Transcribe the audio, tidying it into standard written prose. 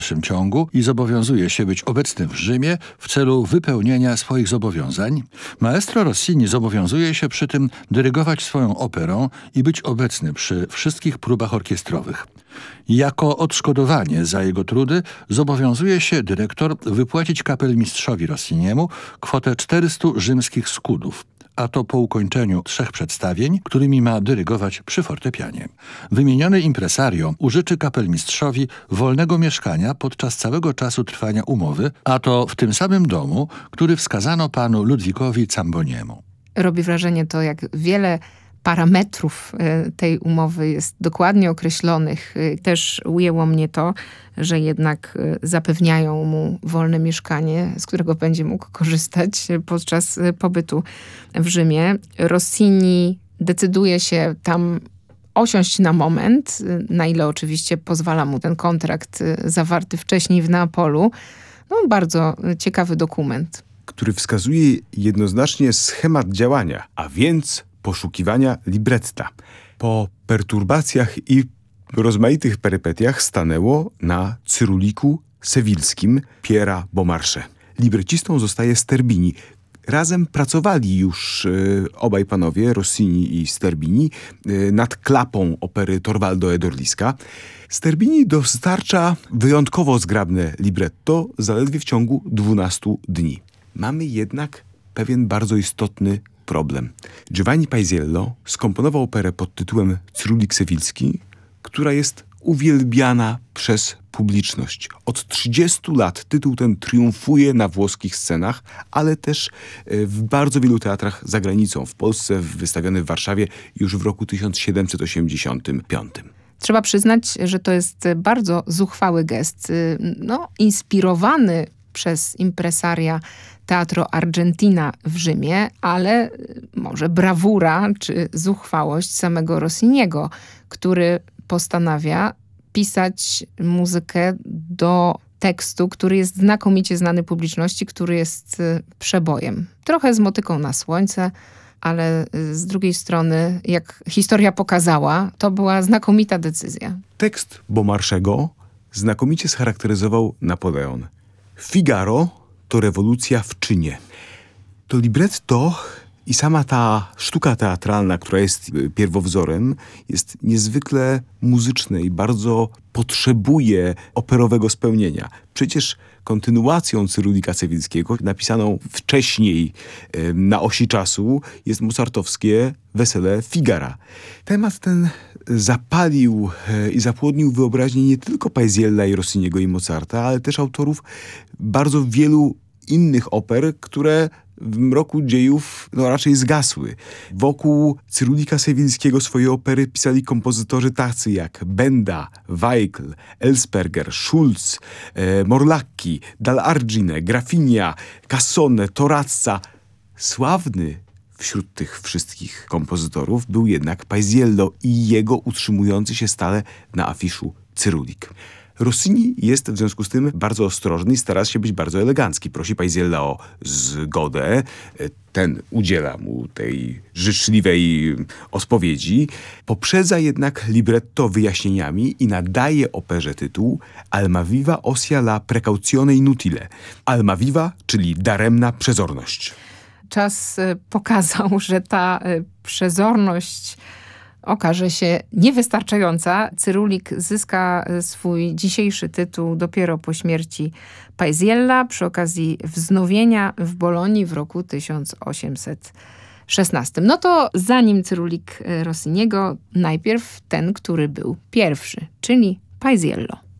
dalszym ciągu i zobowiązuje się być obecny w Rzymie w celu wypełnienia swoich zobowiązań. Maestro Rossini zobowiązuje się przy tym dyrygować swoją operą i być obecny przy wszystkich próbach orkiestrowych. Jako odszkodowanie za jego trudy zobowiązuje się dyrektor wypłacić kapelmistrzowi Rossiniemu kwotę 400 rzymskich skudów, a to po ukończeniu 3 przedstawień, którymi ma dyrygować przy fortepianie. Wymieniony impresario użyczy kapelmistrzowi wolnego mieszkania podczas całego czasu trwania umowy, a to w tym samym domu, który wskazano panu Ludwikowi Zamboniemu. Robi wrażenie to, jak wiele parametrów tej umowy jest dokładnie określonych. Też ujęło mnie to, że jednak zapewniają mu wolne mieszkanie, z którego będzie mógł korzystać podczas pobytu w Rzymie. Rossini decyduje się tam osiąść na moment, na ile oczywiście pozwala mu ten kontrakt zawarty wcześniej w Neapolu. No, bardzo ciekawy dokument, który wskazuje jednoznacznie schemat działania, a więc poszukiwania libretta. Po perturbacjach i rozmaitych perypetiach stanęło na cyruliku sewilskim Piera Beaumarchais. Librecistą zostaje Sterbini. Razem pracowali już obaj panowie, Rossini i Sterbini, nad klapą opery Torvaldo ed Orliska. Sterbini dostarcza wyjątkowo zgrabne libretto zaledwie w ciągu 12 dni. Mamy jednak pewien bardzo istotny problem. Giovanni Paisiello skomponował operę pod tytułem Cyrulik Sewilski, która jest uwielbiana przez publiczność. Od 30 lat tytuł ten triumfuje na włoskich scenach, ale też w bardzo wielu teatrach za granicą. W Polsce wystawiony w Warszawie już w roku 1785. Trzeba przyznać, że to jest bardzo zuchwały gest, inspirowany przez impresaria Teatro Argentina w Rzymie, ale może brawura czy zuchwałość samego Rossiniego, który postanawia pisać muzykę do tekstu, który jest znakomicie znany publiczności, który jest przebojem. Trochę z motyką na słońce, ale z drugiej strony, jak historia pokazała, to była znakomita decyzja. Tekst Beaumarchais'ego znakomicie scharakteryzował Napoleon. Figaro to rewolucja w czynie. To libretto i sama ta sztuka teatralna, która jest pierwowzorem, jest niezwykle muzyczne i bardzo potrzebuje operowego spełnienia. Przecież kontynuacją Cyrulika Sewilskiego, napisaną wcześniej na osi czasu, jest mozartowskie Wesele Figara. Temat ten zapalił i zapłodnił wyobraźnię nie tylko Paisiella i Rossiniego i Mozarta, ale też autorów bardzo wielu innych oper, które w mroku dziejów raczej zgasły. Wokół Cyrulika Sewilskiego swoje opery pisali kompozytorzy tacy jak Benda, Weichel, Elsperger, Schulz, Morlacchi, Dall'Argine, Grafinia, Cassone, Torazza. Sławny wśród tych wszystkich kompozytorów był jednak Paisiello i jego utrzymujący się stale na afiszu Cyrulik. Rossini jest w związku z tym bardzo ostrożny i stara się być bardzo elegancki. Prosi Paisiella o zgodę. Ten udziela mu tej życzliwej odpowiedzi. Poprzedza jednak libretto wyjaśnieniami i nadaje operze tytuł Almaviva ossia la precauzione inutile. Almaviva, czyli daremna przezorność. Czas pokazał, że ta przezorność okaże się niewystarczająca. Cyrulik zyska swój dzisiejszy tytuł dopiero po śmierci Paisiella przy okazji wznowienia w Bolonii w roku 1816. No to zanim Cyrulik Rossiniego, najpierw ten, który był pierwszy, czyli Paisiello.